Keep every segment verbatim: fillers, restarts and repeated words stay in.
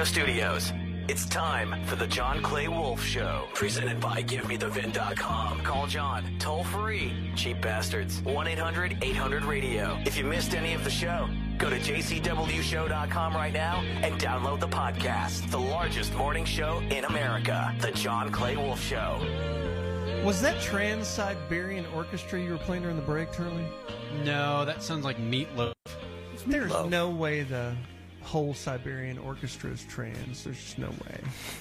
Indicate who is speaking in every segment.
Speaker 1: Radio studios. It's time for the John Clay Wolf Show, presented by Give Me The Vin dot com. Call John, toll free, cheap bastards, one eight hundred eight hundred radio. If you missed any of the show, go to J C W show dot com right now and download the podcast. The largest morning show in America, the John Clay Wolf Show.
Speaker 2: Was that Trans-Siberian Orchestra you were playing during the break, Turley?
Speaker 3: No, that sounds like Meatloaf.
Speaker 2: There's
Speaker 4: Meatloaf.
Speaker 2: no way the whole Siberian Orchestra is trans. There's just no way.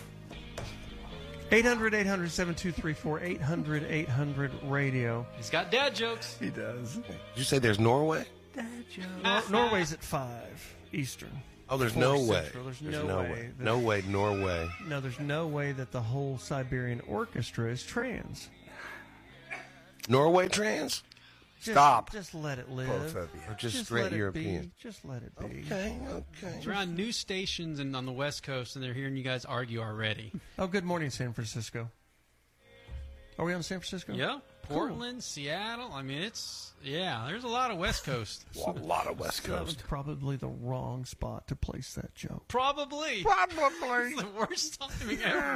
Speaker 2: eight hundred eight hundred seven two three four, eight hundred eight hundred radio.
Speaker 3: He's got dad jokes.
Speaker 4: He does.
Speaker 5: Did you say there's Norway?
Speaker 2: Nor- Norway's at five Eastern.
Speaker 5: Oh, there's
Speaker 2: Four
Speaker 5: no way.
Speaker 2: Central. There's,
Speaker 5: There's
Speaker 2: no,
Speaker 5: no
Speaker 2: way.
Speaker 5: way.
Speaker 2: that-
Speaker 5: No way, Norway.
Speaker 2: No, there's no way that the whole Siberian Orchestra is trans.
Speaker 5: Norway trans?
Speaker 2: Just,
Speaker 4: Stop.
Speaker 2: Just let it live.
Speaker 4: Homophobia.
Speaker 5: Or just,
Speaker 2: Just
Speaker 5: straight
Speaker 2: let it
Speaker 5: European?
Speaker 2: be. Just let it be.
Speaker 5: Okay, okay.
Speaker 3: We're on news stations and on the West Coast, and they're hearing you guys argue already.
Speaker 2: Oh, good morning, San Francisco. Are we on San Francisco?
Speaker 3: Yeah, Portland, Seattle. I mean, it's yeah. There's a lot of West Coast.
Speaker 5: Well, a lot of West
Speaker 2: That was
Speaker 5: Coast.
Speaker 2: probably the wrong spot to place that joke.
Speaker 3: Probably.
Speaker 4: Probably.
Speaker 3: It's the worst timing ever.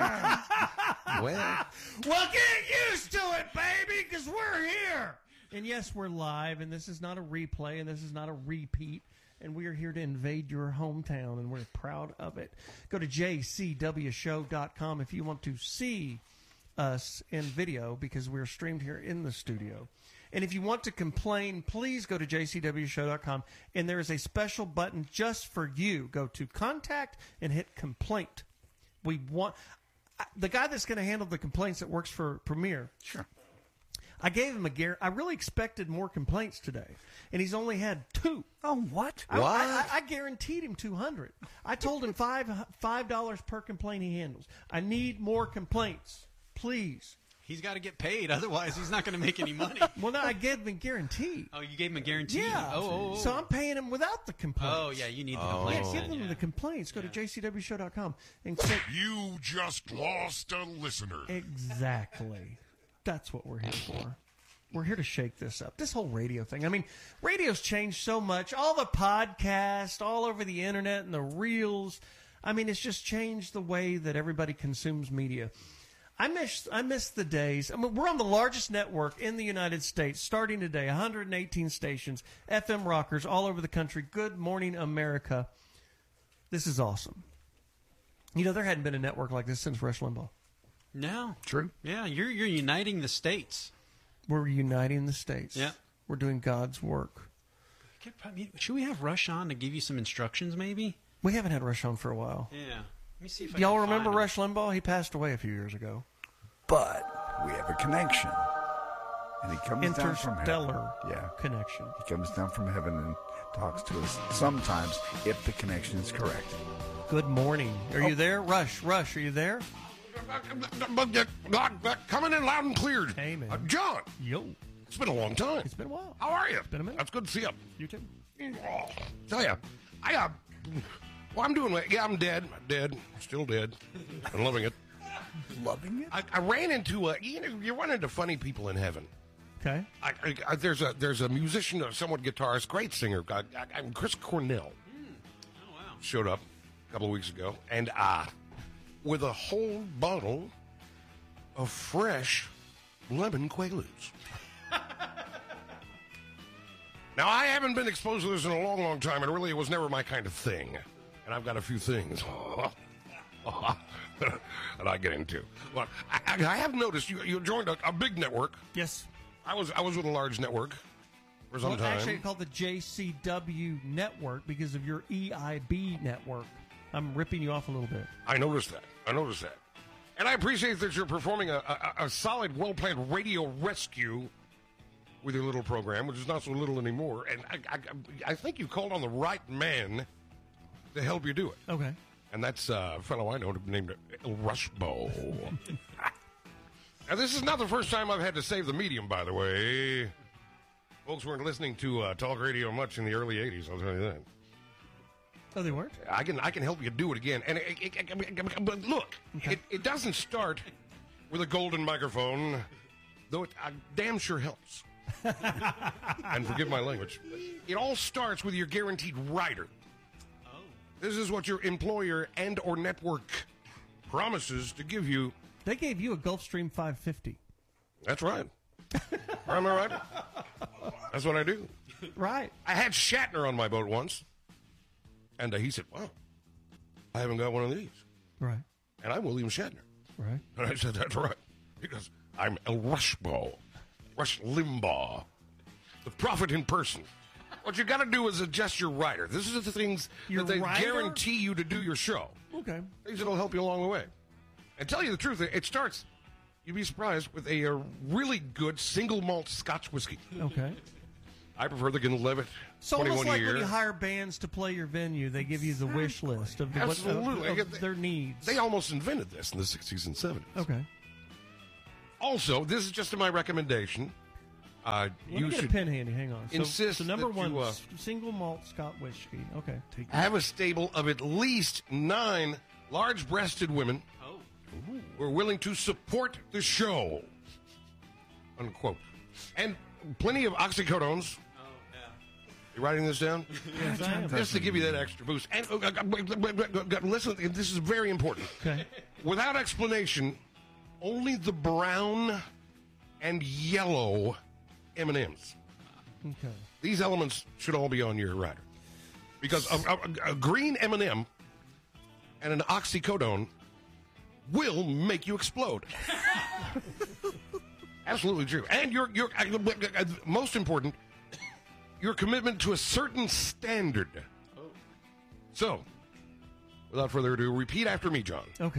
Speaker 5: Well,
Speaker 2: Well, get used to it, baby, because we're here. And yes, we're live, and this is not a replay, and this is not a repeat. And we are here to invade your hometown, and we're proud of it. Go to J C W show dot com if you want to see us in video, because we're streamed here in the studio. And if you want to complain, please go to J C W show dot com, and there is a special button just for you. Go to contact and hit complaint. We want the guy that's going to handle the complaints that works for Premier.
Speaker 4: Sure.
Speaker 2: I gave him a guarantee. I really expected more complaints today, and he's only had two.
Speaker 4: Oh, what?
Speaker 2: I,
Speaker 5: What?
Speaker 2: I, I, I guaranteed him two hundred. I told him five five dollars per complaint he handles. I need more complaints, please.
Speaker 3: He's got to get paid, otherwise he's not going to make any money.
Speaker 2: Well, no, I gave him a guarantee.
Speaker 3: Oh, you gave him a guarantee.
Speaker 2: Yeah.
Speaker 3: Oh, oh, oh.
Speaker 2: So I'm paying him without the complaints.
Speaker 3: Oh, yeah. You need the
Speaker 5: Oh.
Speaker 3: complaints.
Speaker 2: Yeah, give
Speaker 3: then,
Speaker 2: them
Speaker 3: yeah.
Speaker 2: the complaints. Go to J C W show dot com and click.
Speaker 6: You just lost a listener.
Speaker 2: Exactly. That's what we're here for. We're here to shake this up. This whole radio thing. I mean, radio's changed so much. All the podcasts, all over the internet and the reels. I mean, it's just changed the way that everybody consumes media. I miss I miss the days. I mean, we're on the largest network in the United States, starting today. one hundred eighteen stations, F M rockers all over the country. Good morning, America. This is awesome. You know, there hadn't been a network like this since Rush Limbaugh.
Speaker 3: No.
Speaker 4: True.
Speaker 3: Yeah, you're you're uniting the states.
Speaker 2: We're uniting the states.
Speaker 3: Yeah.
Speaker 2: We're doing God's work.
Speaker 3: Could probably- Should we have Rush on to give you some instructions, maybe?
Speaker 2: We haven't had Rush on for a while.
Speaker 3: Yeah. Let me see if I
Speaker 2: Y'all
Speaker 3: can
Speaker 2: remember
Speaker 3: find him.
Speaker 2: Rush Limbaugh? He passed away a few years ago.
Speaker 4: But we have a connection. And he comes down from heaven.
Speaker 2: Interstellar
Speaker 4: Yeah.
Speaker 2: connection.
Speaker 4: He comes down from heaven and talks to us sometimes if the connection is correct.
Speaker 2: Good morning. Are
Speaker 3: Oh.
Speaker 2: you there? Rush, Rush, are you there?
Speaker 6: Coming in loud and clear.
Speaker 2: Hey, man.
Speaker 6: Uh, John,
Speaker 2: Yo.
Speaker 6: it's been a long time.
Speaker 2: It's been a while.
Speaker 6: How are you? It's
Speaker 2: been a minute.
Speaker 6: That's good to see you.
Speaker 2: You too.
Speaker 6: Oh, tell ya, I uh, well, I'm doing. Yeah, I'm dead. Dead. Still dead. I'm loving it.
Speaker 4: Loving it?
Speaker 6: I, I ran into uh, you know, you run into funny people in heaven.
Speaker 2: Okay.
Speaker 6: I, I, I, there's a there's a musician, a somewhat guitarist, great singer. I, I, I'm Chris Cornell.
Speaker 3: Oh, wow.
Speaker 6: Showed up a couple of weeks ago, and uh, with a whole bottle of fresh lemon Quaaludes. Now, I haven't been exposed to this in a long, long time, and really it was never my kind of thing. And I've got a few things that I get into. Well, I, I have noticed you, you joined a, a big network.
Speaker 2: Yes.
Speaker 6: I was I was with a large network for some
Speaker 2: Well,
Speaker 6: time.
Speaker 2: actually, called the J C W network because of your E I B network. I'm ripping you off a little bit.
Speaker 6: I noticed that. I noticed that. And I appreciate that you're performing a, a, a solid, well-planned radio rescue with your little program, which is not so little anymore. And I, I, I think you called on the right man to help you do it.
Speaker 2: Okay.
Speaker 6: And that's uh, a fellow I know named El Rushbo. Now, this is not the first time I've had to save the medium, by the way. Folks weren't listening to uh, talk radio much in the early eighties, I'll tell you that.
Speaker 2: Oh, they weren't?
Speaker 6: I can I can help you do it again. And it, it, it, but look,
Speaker 2: Okay.
Speaker 6: it, it doesn't start with a golden microphone, though it uh, damn sure helps. And forgive my language. It all starts with your guaranteed rider. This is what your employer and or network promises to give you.
Speaker 2: They gave you a Gulfstream five fifty.
Speaker 6: That's right. Am I right? That's what I do.
Speaker 2: Right.
Speaker 6: I had Shatner on my boat once, and uh, he said, wow, I haven't got one of these.
Speaker 2: Right.
Speaker 6: And I'm William Shatner.
Speaker 2: Right.
Speaker 6: And I said, that's right, because I'm El Rushbo, Rush Limbaugh, the prophet in person. What you got to do is adjust your rider. This is the things
Speaker 2: Your
Speaker 6: that they
Speaker 2: rider?
Speaker 6: guarantee you to do your show.
Speaker 2: Okay.
Speaker 6: Things that'll help you along the way. And tell you the truth, it starts, you'd be surprised, with a, a really good single malt Scotch whiskey.
Speaker 2: Okay.
Speaker 6: I prefer the Glenlivet
Speaker 2: So
Speaker 6: twenty-one
Speaker 2: almost like
Speaker 6: year.
Speaker 2: when you hire bands to play your venue, they give you the wish list of, the, what,
Speaker 6: Absolutely.
Speaker 2: of, of their needs.
Speaker 6: They almost invented this in the sixties and seventies.
Speaker 2: Okay.
Speaker 6: Also, this is just my recommendation. Uh,
Speaker 2: Let
Speaker 6: you
Speaker 2: me get
Speaker 6: should
Speaker 2: a pen handy. Hang on. So,
Speaker 6: insist
Speaker 2: so number
Speaker 6: that
Speaker 2: one,
Speaker 6: you, uh,
Speaker 2: s- single malt Scott whiskey. Okay. Take
Speaker 6: have a stable of at least nine large-breasted women
Speaker 3: Oh.
Speaker 6: who are willing to support the show. Unquote. And plenty of oxycodones.
Speaker 3: Oh, yeah.
Speaker 6: You writing this down?
Speaker 2: Yes, I am.
Speaker 6: Just to give you that extra boost. And uh, uh, uh, listen, this is very important.
Speaker 2: Okay.
Speaker 6: Without explanation, only the brown and yellow M and M's.
Speaker 2: Okay.
Speaker 6: These elements should all be on your rider. Because a, a, a green M and M and an oxycodone will make you explode. Absolutely true. And your your uh, most important, your commitment to a certain standard. So, without further ado, repeat after me, John.
Speaker 2: Okay.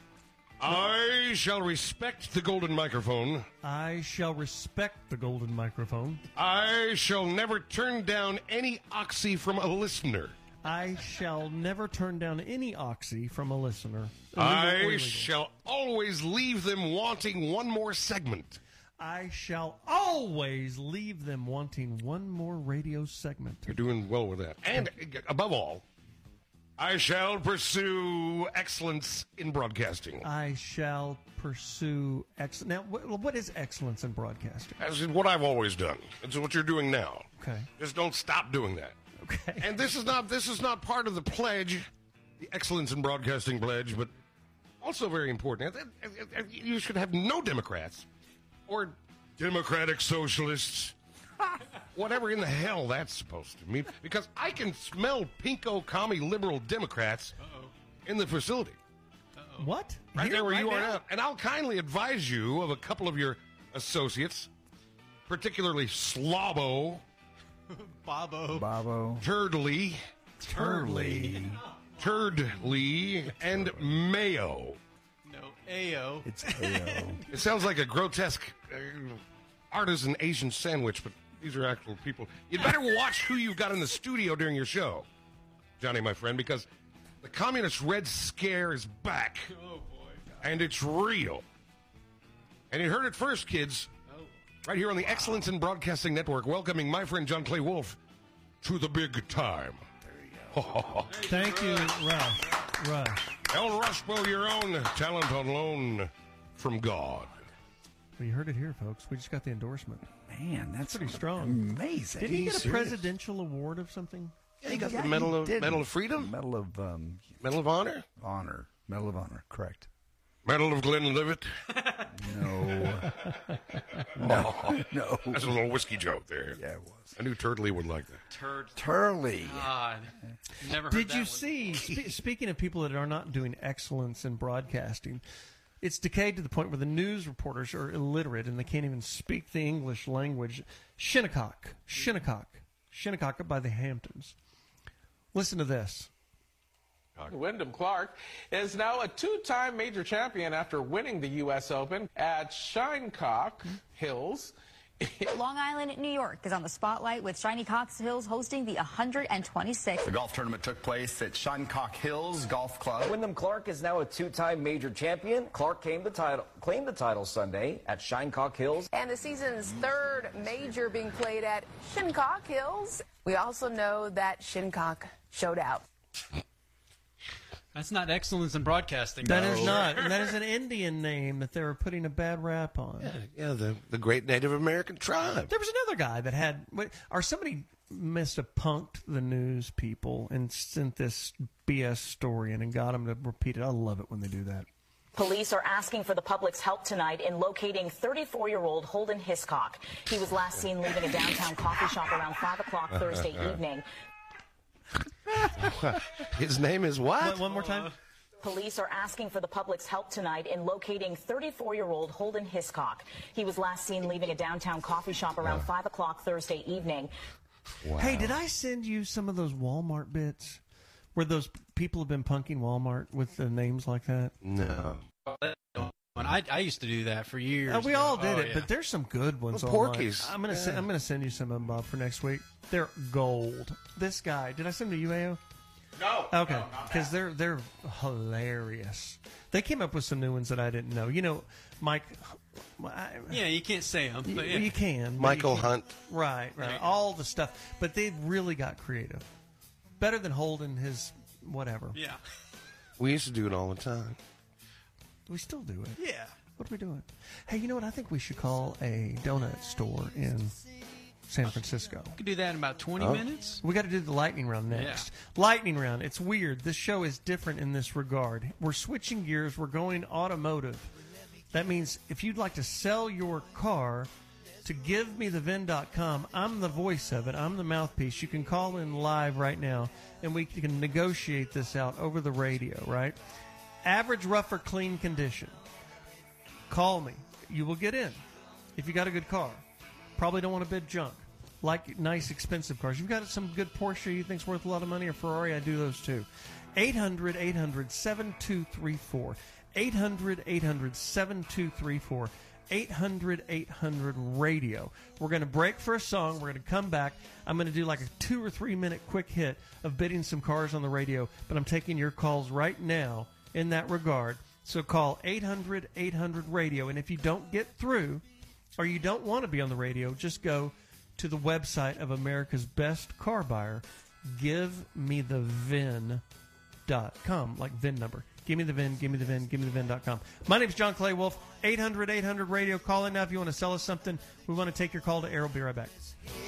Speaker 6: I shall respect the golden microphone.
Speaker 2: I shall respect the golden microphone.
Speaker 6: I shall never turn down any oxy from a listener.
Speaker 2: I shall never turn down any oxy from a listener. Illegal or
Speaker 6: I
Speaker 2: illegal.
Speaker 6: shall always leave them wanting one more segment.
Speaker 2: I shall always leave them wanting one more radio segment.
Speaker 6: You're doing well with that. And uh, above all, I shall pursue excellence in broadcasting.
Speaker 2: I shall pursue excellence. Now, what, what is excellence in broadcasting?
Speaker 6: That's what I've always done. It's what you're doing now.
Speaker 2: Okay.
Speaker 6: Just don't stop doing that.
Speaker 2: Okay.
Speaker 6: And this is not this is not part of the pledge, the excellence in broadcasting pledge, but also very important. You should have no Democrats or Democratic Socialists, whatever in the hell that's supposed to mean. Because I can smell pinko commie liberal Democrats in the facility.
Speaker 2: What?
Speaker 6: Right
Speaker 2: Here,
Speaker 6: there where
Speaker 2: right
Speaker 6: you are
Speaker 2: now?
Speaker 6: now. And I'll kindly advise you of a couple of your associates, particularly Slobbo,
Speaker 3: Bobo.
Speaker 4: Bobo.
Speaker 6: Turdley,
Speaker 4: Turley.
Speaker 6: Turdley, and Mayo.
Speaker 3: No, Ayo.
Speaker 4: It's A O.
Speaker 6: It sounds like a grotesque uh, artisan Asian sandwich, but these are actual people. You'd better watch who you've got in the studio during your show, Johnny, my friend, because the Communist Red Scare is back.
Speaker 3: Oh, boy.
Speaker 6: And it's real. And you heard it first, kids. Right here on the Excellence in Broadcasting Network, welcoming my friend John Clay Wolf to the big time.
Speaker 2: Thank you, Rush. Rush.
Speaker 6: El Rushbo, your own talent on loan from God.
Speaker 2: Well, you heard it here, folks. We just got the endorsement.
Speaker 4: Man, that's
Speaker 2: Pretty strong.
Speaker 4: amazing.
Speaker 2: Did he get a
Speaker 4: Serious.
Speaker 2: presidential award of something?
Speaker 6: Yeah, he got
Speaker 4: Yeah,
Speaker 6: the Medal
Speaker 4: he
Speaker 6: of
Speaker 4: did.
Speaker 6: Medal of Freedom,
Speaker 4: Medal of um,
Speaker 6: Medal of Honor,
Speaker 4: Honor. Medal of Honor, correct.
Speaker 6: Medal of Glenlivet.
Speaker 4: No. no. No.
Speaker 6: That's a little whiskey joke there.
Speaker 4: Yeah, it was.
Speaker 6: I knew Turdley would like that.
Speaker 3: Turd.
Speaker 4: Turley.
Speaker 3: God. Never heard
Speaker 2: Did
Speaker 3: that
Speaker 2: you
Speaker 3: one.
Speaker 2: see, spe- speaking of people that are not doing excellence in broadcasting, it's decayed to the point where the news reporters are illiterate and they can't even speak the English language. Shinnecock, Shinnecock, Shinnecock up by the Hamptons. Listen to this.
Speaker 7: Wyndham Clark is now a two-time major champion after winning the U S Open at Shinnecock Hills.
Speaker 8: Long Island, New York is on the spotlight with Shiny Cox Hills hosting the one hundred twenty-sixth.
Speaker 9: The golf tournament took place at Shinnecock Hills Golf Club.
Speaker 10: Wyndham Clark is now a two-time major champion. Clark claimed the title, claimed the title Sunday at Shinnecock Hills.
Speaker 11: And the season's third major being played at Shinnecock Hills. We also know that Shinnecock showed out.
Speaker 3: That's not excellence in broadcasting.
Speaker 2: That
Speaker 3: though.
Speaker 2: is not, and that is an Indian name that they were putting a bad rap on.
Speaker 6: Yeah, the, the great Native American tribe.
Speaker 2: There was another guy that had, what- or somebody must have punked the news people and sent this B S story in and got them to repeat it. I love it when they do that.
Speaker 12: Police are asking for the public's help tonight in locating thirty-four-year-old Holden Hiscock. He was last seen leaving a downtown coffee shop around five o'clock Thursday evening.
Speaker 5: His name is what?
Speaker 2: One, one more time.
Speaker 12: Police are asking for the public's help tonight in locating thirty-four-year-old Holden Hiscock. He was last seen leaving a downtown coffee shop around five o'clock Thursday evening.
Speaker 2: Wow. Hey, did I send you some of those Walmart bits where those people have been punking Walmart with the names like that?
Speaker 5: No.
Speaker 3: I, I used to do that for years.
Speaker 2: Uh, we
Speaker 3: ago.
Speaker 2: all did
Speaker 3: oh,
Speaker 2: it,
Speaker 3: yeah.
Speaker 2: but there's some good ones.
Speaker 5: Well,
Speaker 2: online.
Speaker 5: Porky's.
Speaker 2: I'm gonna
Speaker 5: yeah.
Speaker 2: send, I'm gonna send you some of them, Bob, for next week. They're gold. This guy, did I send them to you, A O?
Speaker 7: No.
Speaker 2: Okay, because they're they're hilarious. They came up with some new ones that I didn't know. You know, Mike. I,
Speaker 3: Yeah, you can't say them.
Speaker 2: you,
Speaker 3: But yeah.
Speaker 2: you can. but
Speaker 5: Michael
Speaker 2: you can't.
Speaker 5: Hunt.
Speaker 2: Right, right. All the stuff, but they really got creative. Better than holding his whatever.
Speaker 3: Yeah.
Speaker 5: We used to do it all the time.
Speaker 2: We still do it.
Speaker 3: Yeah.
Speaker 2: What are we doing? Hey, you know what? I think we should call a donut store in San Francisco.
Speaker 3: We could do that in about twenty
Speaker 5: Oh.
Speaker 3: minutes.
Speaker 2: We got to do the lightning round next. Lightning round. It's weird. This show is different in this regard. We're switching gears. We're going automotive. That means if you'd like to sell your car to give me the V I N dot com, I'm the voice of it. I'm the mouthpiece. You can call in live right now, and we can negotiate this out over the radio, right? Average, rough, or clean condition. Call me. You will get in if you got a good car. Probably don't want to bid junk. Like nice, expensive cars. You've got some good Porsche you think's worth a lot of money, or Ferrari, I do those too. eight hundred, eight hundred, seven two three four. eight hundred, eight hundred, seven two three four. eight hundred, eight hundred, radio. We're going to break for a song. We're going to come back. I'm going to do like a two or three minute quick hit of bidding some cars on the radio, but I'm taking your calls right now in that regard. So call eight hundred, eight hundred, radio. And if you don't get through or you don't want to be on the radio, just go to the website of America's Best Car Buyer. Give me the V I N dot com, like V I N number. Give me the V I N, give me the V I N, give me the V I N dot com. My name's John Clay Wolf. eight hundred, eight hundred, radio. Call in now if you want to sell us something. We want to take your call to air. We'll be right back.